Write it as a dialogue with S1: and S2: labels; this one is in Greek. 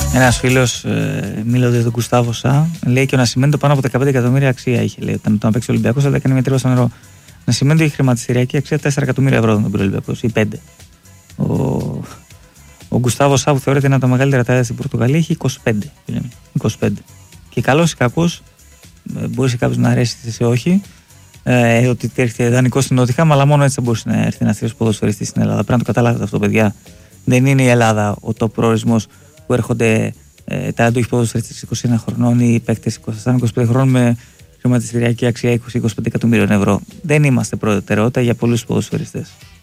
S1: Ένας φίλος, μίλοντας τον Γκουστάβο Σα, λέει και ο Νασιμέντο πάνω από 15 εκατομμύρια αξία είχε. Λέει, όταν παίξει ο Ολυμπιακός, αλλά έκανε μια τρύπα στο νερό. Νασιμέντο έχει χρηματιστηριακή αξία 4 εκατομμύρια ευρώ τον Ολυμπιακός, ή 5. Ο Γκουστάβο Σα, που θεωρείται ένα από τα μεγαλύτερα ταλέντα στην Πορτογαλία, έχει 25. Και καλός ή κακός, μπορεί σε κάποιους να αρέσει σε όχι, ότι έρχεται δανεικό στην Νότιχαμ, αλλά μόνο έτσι θα μπορούσε να έρθει ένα θείος ποδοσφαιριστής στην Ελλάδα. Πρέπει να το καταλάβετε αυτό, παιδιά. Δεν είναι η Ελλάδα ο top προορισμός που έρχονται ταλέντοχοι ποδοσφαιριστές 21 χρονών ή παίκτες 24-25 χρονών με χρηματιστηριακή αξία 20-25 εκατομμύριων ευρώ. Δεν είμαστε προτεραιότητα για πολλούς ποδοσφαιριστές.